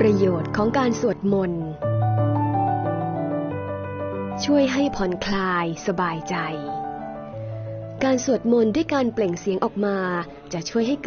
ประโยชน์ของการสวดมนต์ช่วยให้ผ่อนคลายสบายใจการสวดมนต์ด้วยการเปล่งเสียงออกมาจะช่วยให้